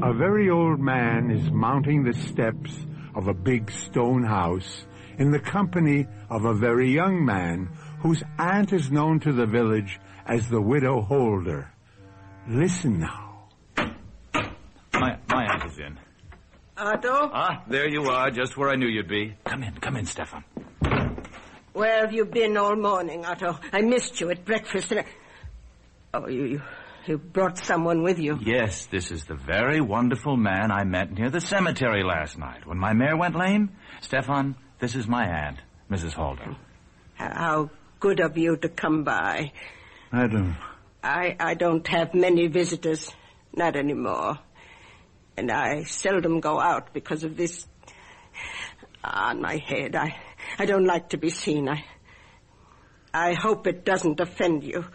A very old man is mounting the steps of a big stone house in the company of a very young man whose aunt is known to the village as the Widow Holder. Listen now. My aunt is in. Otto? There you are, just where I knew you'd be. Come in, Stefan. Where have you been all morning, Otto? I missed you at breakfast and Oh, you brought someone with you. Yes, this is the very wonderful man I met near the cemetery last night when my mare went lame. Stefan, this is my aunt, Mrs. Holder. How good of you to come by. Madam. I don't have many visitors, not anymore. And I seldom go out because of this on my head. I don't like to be seen. I hope it doesn't offend you.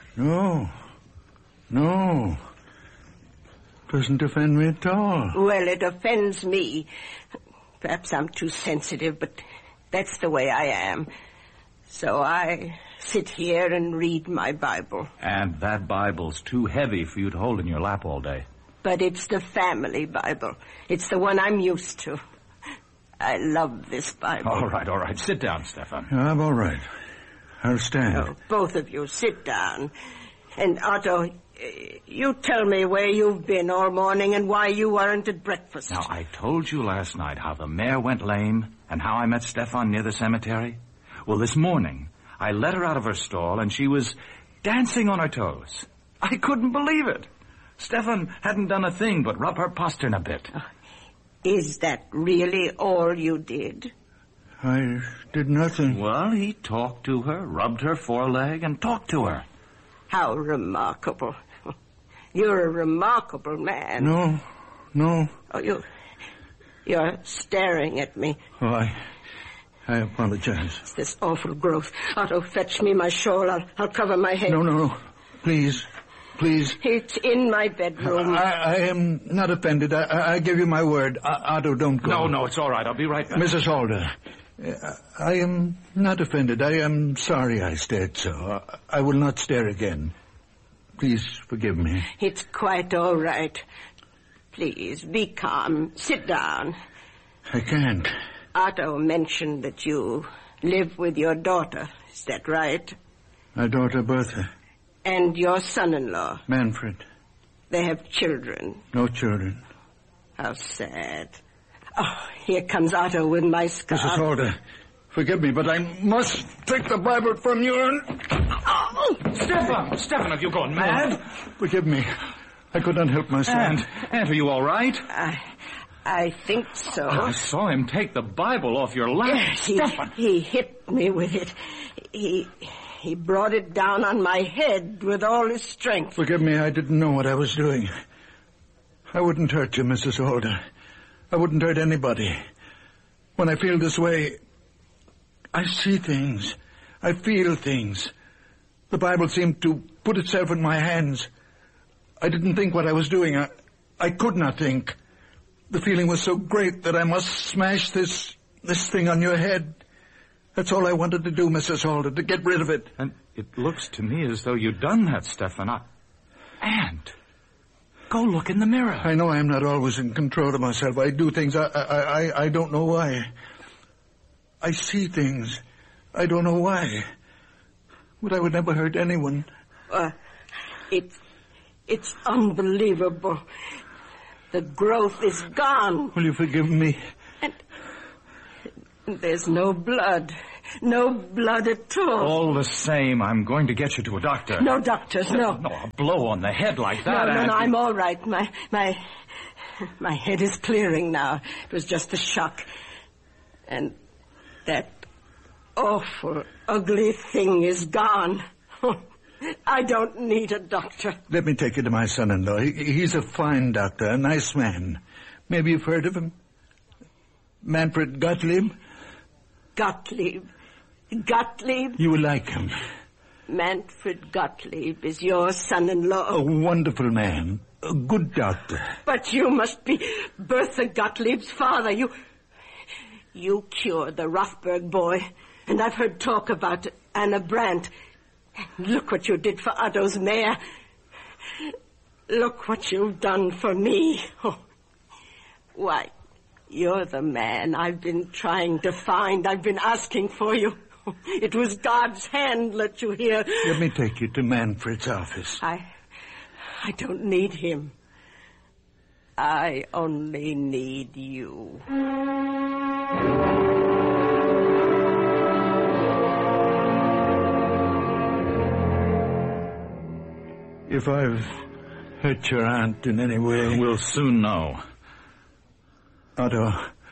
No. Doesn't offend me at all. Well, it offends me. Perhaps I'm too sensitive, but that's the way I am. So I sit here and read my Bible. And that Bible's too heavy for you to hold in your lap all day. But it's the family Bible. It's the one I'm used to. I love this Bible. All right. Sit down, Stefan. I'm all right. I'll stand. Oh, both of you, sit down. And Otto, you tell me where you've been all morning and why you weren't at breakfast. Now, I told you last night how the mare went lame and how I met Stefan near the cemetery. Well, this morning, I let her out of her stall and she was dancing on her toes. I couldn't believe it. Stefan hadn't done a thing but rub her postern a bit. Is that really all you did? I did nothing. Well, he talked to her, rubbed her foreleg, and talked to her. How remarkable. You're a remarkable man. No. Oh, you're staring at me. Oh, I apologize. It's this awful growth. Otto, fetch me my shawl. I'll cover my head. No. Please. It's in my bedroom. I am not offended. I give you my word. Otto, don't go. No, it's all right. I'll be right back. Mrs. Holder, I am not offended. I am sorry I stared so. I will not stare again. Please forgive me. It's quite all right. Please, be calm. Sit down. I can't. Otto mentioned that you live with your daughter. Is that right? My daughter, Bertha. And your son-in-law. Manfred. They have children. No children. How sad. Oh, here comes Otto with my scarf. Mrs. Holder, forgive me, but I must take the Bible from you and... Oh! Stefan, have you gone mad? Forgive me. I could not help myself. Aunt, are you all right? I think so. I saw him take the Bible off your lap. Yes, Stefan. He hit me with it. He brought it down on my head with all his strength. Forgive me, I didn't know what I was doing. I wouldn't hurt you, Mrs. Holder. I wouldn't hurt anybody. When I feel this way, I see things. I feel things. The Bible seemed to put itself in my hands. I didn't think what I was doing. I could not think. The feeling was so great that I must smash this thing on your head. That's all I wanted to do, Mrs. Holder, to get rid of it. And it looks to me as though you'd done that, Stefan. Aunt, go look in the mirror. I know I'm not always in control of myself. I do things. I don't know why. I see things. I don't know why. But I would never hurt anyone. It's unbelievable. The growth is gone. Will you forgive me? And there's no blood. No blood at all. All the same, I'm going to get you to a doctor. No doctors, no. No, a blow on the head like that. No, I'm all right. My head is clearing now. It was just a shock. And that awful, ugly thing is gone. I don't need a doctor. Let me take you to my son-in-law. He's a fine doctor, a nice man. Maybe you've heard of him? Manfred Gottlieb? Gottlieb? You will like him. Manfred Gottlieb is your son-in-law. A wonderful man. A good doctor. But you must be Bertha Gottlieb's father. You cured the Rothberg boy. And I've heard talk about Anna Brandt. Look what you did for Otto's mare. Look what you've done for me. Oh, Why, you're the man I've been trying to find. I've been asking for you. It was God's hand let you here. Let me take you to Manfred's office. I don't need him. I only need you. If I've hurt your aunt in any way... We'll soon know. Otto,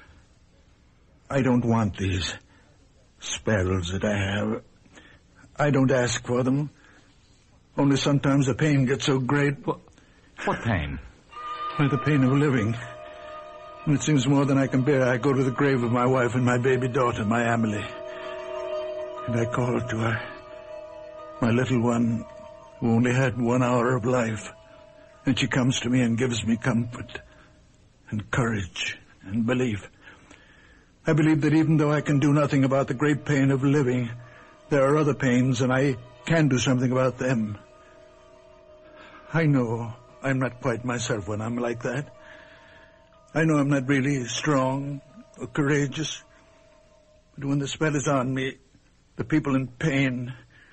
I don't want these spells that I have. I don't ask for them. Only sometimes the pain gets so great. What pain? Why, the pain of living. When it seems more than I can bear, I go to the grave of my wife and my baby daughter, my Amelie. And I call to her, my little one, who only had 1 hour of life. And she comes to me and gives me comfort and courage and belief. I believe that even though I can do nothing about the great pain of living, there are other pains, and I can do something about them. I know I'm not quite myself when I'm like that. I know I'm not really strong or courageous. But when the spell is on me, the people in pain,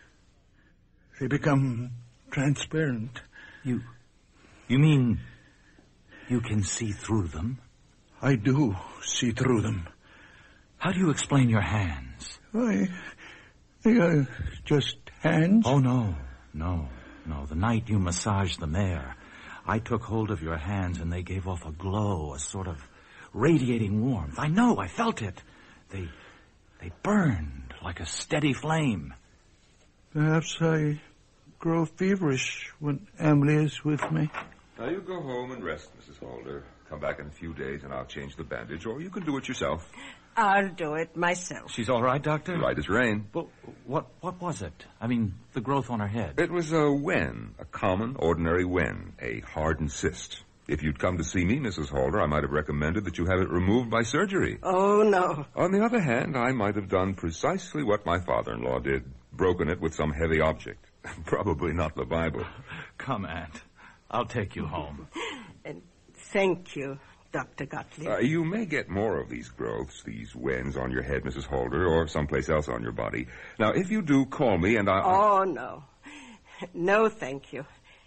they become transparent. You mean you can see through them? I do see through them. How do you explain your hands? Why, they are just hands. Oh, no. The night you massaged the mare, I took hold of your hands and they gave off a glow, a sort of radiating warmth. I know, I felt it. They burned like a steady flame. Perhaps I grow feverish when Emily is with me. Now, you go home and rest, Mrs. Holder. Come back in a few days and I'll change the bandage, or you can do it yourself. I'll do it myself. She's all right, Doctor? Right as rain. Well, what was it? I mean, the growth on her head. It was a wen, a common, ordinary wen, a hardened cyst. If you'd come to see me, Mrs. Holder, I might have recommended that you have it removed by surgery. Oh, no. On the other hand, I might have done precisely what my father-in-law did, broken it with some heavy object. Probably not the Bible. Come, Aunt. I'll take you home. And thank you, Dr. Gottlieb. You may get more of these growths, these wens on your head, Mrs. Holder, or someplace else on your body. Now, if you do, call me and I'll... Oh, no. No, thank you.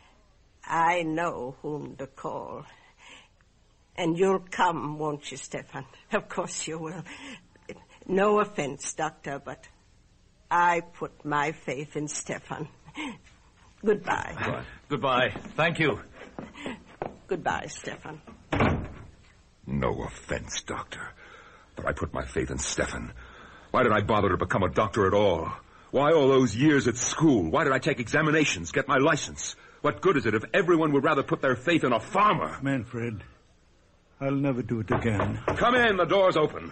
I know whom to call. And you'll come, won't you, Stefan? Of course you will. No offense, Doctor, but I put my faith in Stefan. Goodbye. Goodbye. Thank you. Goodbye, Stefan. No offense, Doctor, but I put my faith in Stefan. Why did I bother to become a doctor at all? Why all those years at school? Why did I take examinations, get my license? What good is it if everyone would rather put their faith in a farmer? Manfred, I'll never do it again. Come in, the door's open.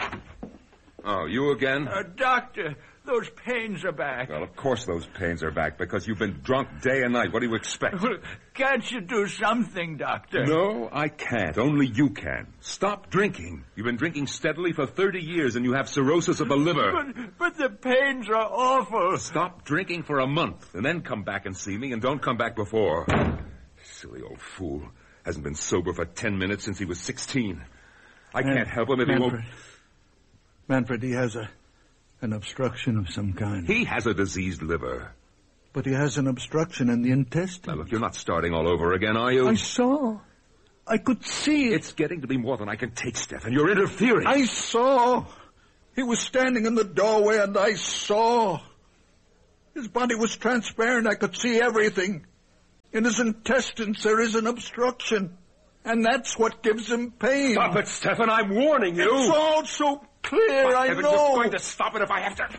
Oh, you again? Doctor, those pains are back. Well, of course those pains are back, because you've been drunk day and night. What do you expect? Can't you do something, Doctor? No, I can't. Only you can. Stop drinking. You've been drinking steadily for 30 years, and you have cirrhosis of the liver. But the pains are awful. Stop drinking for a month, and then come back and see me, and don't come back before. Silly old fool. Hasn't been sober for 10 minutes since he was 16. I can't help him if he won't... Manfred, he has an obstruction of some kind. He has a diseased liver. But he has an obstruction in the intestine. Now, look, you're not starting all over again, are you? I saw. I could see it. It's getting to be more than I can take, Stefan. You're interfering. I saw. He was standing in the doorway, and I saw. His body was transparent. I could see everything. In his intestines, there is an obstruction. And that's what gives him pain. Stop it, Stefan. I'm warning you. It's all so clear, I know. I'm just going to stop it if I have to.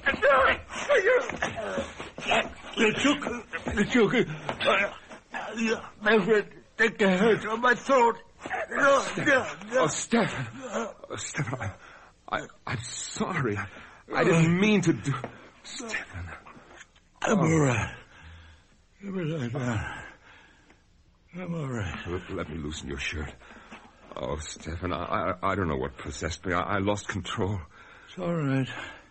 Manfred, take the hurt on my throat. Oh, Stefan. Stefan, I'm sorry. I didn't mean to do... Stefan. I'm all right. I'm all right. Let me loosen your shirt. Oh, Stefan, I don't know what possessed me. I lost control. It's all right.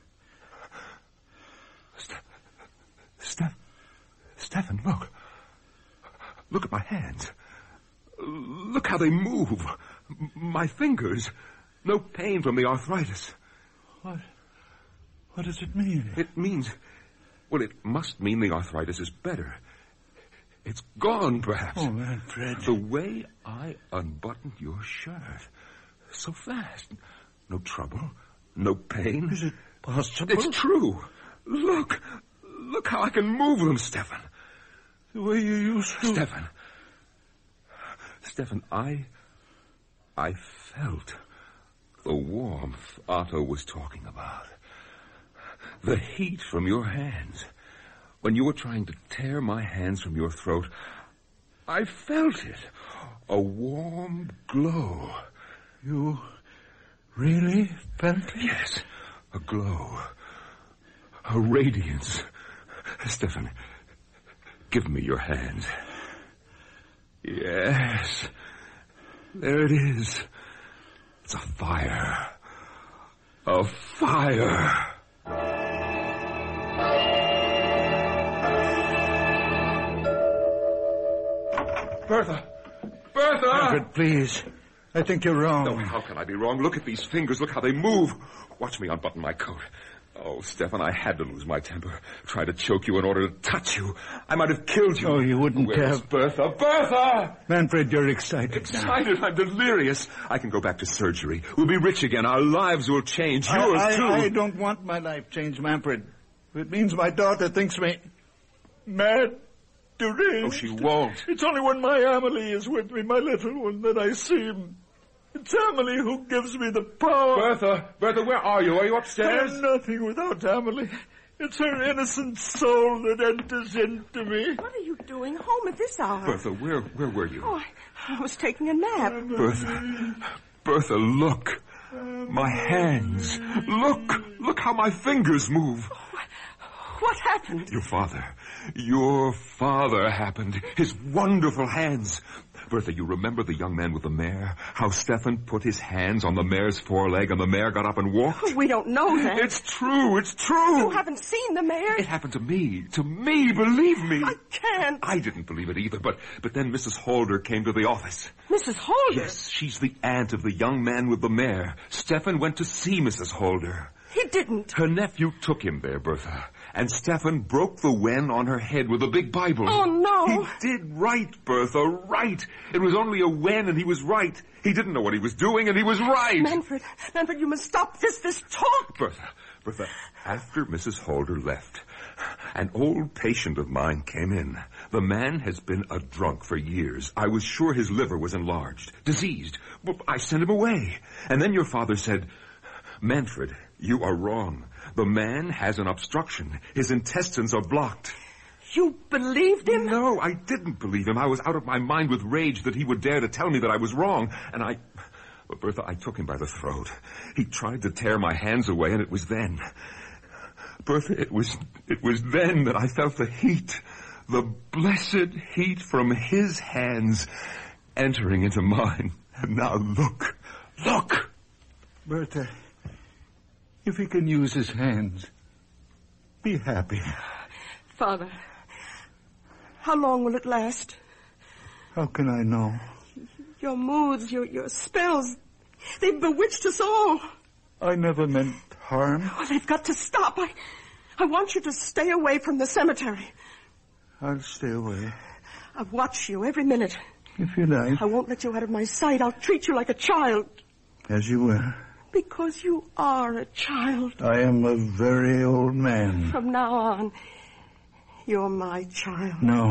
Stefan, look. Look at my hands. Look how they move. My fingers. No pain from the arthritis. What does it mean? It means... Well, it must mean the arthritis is better. It's gone, perhaps. Oh, Manfred. The way I unbuttoned your shirt. So fast. No trouble. No pain. Is it possible? It's true. Look how I can move them, Stefan. The way you used to. Stefan, I felt the warmth Otto was talking about. The heat from your hands. When you were trying to tear my hands from your throat, I felt it. A warm glow. You really felt it? Yes, a glow. A radiance. Stefan, give me your hand. Yes. There it is. It's a fire. A fire. Bertha! Manfred, please. I think you're wrong. No, how can I be wrong? Look at these fingers. Look how they move. Watch me unbutton my coat. Oh, Stefan, I had to lose my temper. Try to choke you in order to touch you. I might have killed you. Oh, you wouldn't Where's have. Bertha? Bertha! Manfred, you're excited now. Excited? I'm delirious. I can go back to surgery. We'll be rich again. Our lives will change. Yours, too. I don't want my life changed, Manfred. It means my daughter thinks me mad, deranged. Oh, she won't. It's only when my Amelie is with me, my little one, that I see him. It's Amelie who gives me the power. Bertha, where are you? Are you upstairs? I'm nothing without Amelie. It's her innocent soul that enters into me. What are you doing home at this hour? Bertha, where were you? Oh, I was taking a nap. Bertha, look. My hands. Look how my fingers move. What happened? Your father happened. His wonderful hands. Bertha, you remember the young man with the mare? How Stefan put his hands on the mare's foreleg and the mare got up and walked? We don't know that. It's true. You haven't seen the mare? It happened to me, believe me. I can't. I didn't believe it either, but then Mrs. Holder came to the office. Mrs. Holder? Yes, she's the aunt of the young man with the mare. Stefan went to see Mrs. Holder. He didn't. Her nephew took him there, Bertha. And Stefan broke the wen on her head with a big Bible. Oh, no. He did right, Bertha, right. It was only a wen and he was right. He didn't know what he was doing and he was right. Manfred, you must stop this talk. Bertha, after Mrs. Holder left, an old patient of mine came in. The man has been a drunk for years. I was sure his liver was enlarged, diseased. Well, I sent him away. And then your father said, Manfred, you are wrong. The man has an obstruction. His intestines are blocked. You believed him? No, I didn't believe him. I was out of my mind with rage that he would dare to tell me that I was wrong. But Bertha, I took him by the throat. He tried to tear my hands away, and it was then. Bertha, it was then that I felt the heat. The blessed heat from his hands entering into mine. And now look. Bertha, if he can use his hands, be happy. Father, how long will it last? How can I know? Your moods, your spells, they've bewitched us all. I never meant harm. Oh, they've got to stop. I want you to stay away from the cemetery. I'll stay away. I'll watch you every minute. If you like. I won't let you out of my sight. I'll treat you like a child. As you will. Because you are a child. I am a very old man. From now on, you're my child. No.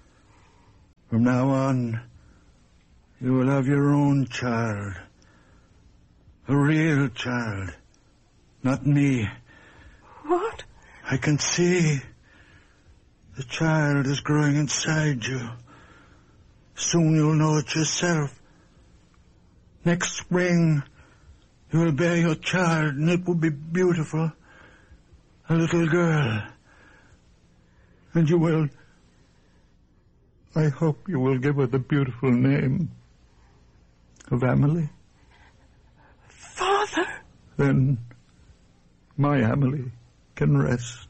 From now on, you will have your own child. A real child. Not me. What? I can see the child is growing inside you. Soon you'll know it yourself. Next spring, you will bear your child, and it will be beautiful. A little girl. And you will... I hope you will give her the beautiful name of Amelie. Father! Then my Amelie can rest.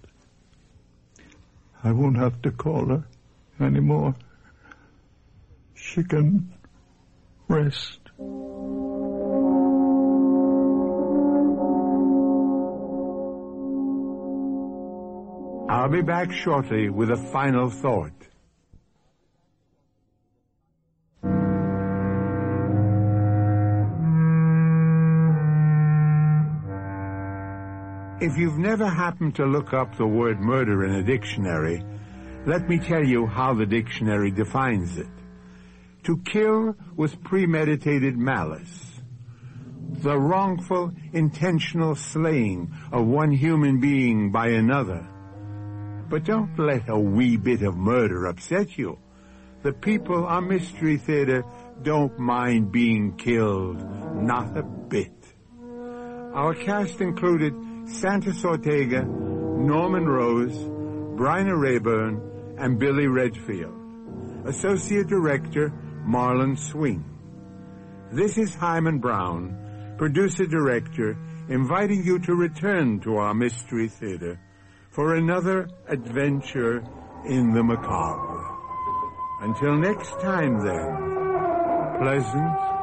I won't have to call her anymore. She can rest. I'll be back shortly with a final thought. If you've never happened to look up the word murder in a dictionary, let me tell you how the dictionary defines it. To kill with premeditated malice. The wrongful, intentional slaying of one human being by another. But don't let a wee bit of murder upset you. The people on Mystery Theater don't mind being killed, not a bit. Our cast included Santos Ortega, Norman Rose, Bryna Rayburn, and Billy Redfield. Associate Director, Marlon Swing. This is Hyman Brown, Producer-Director, inviting you to return to our Mystery Theater for another adventure in the macabre. Until next time, then, pleasant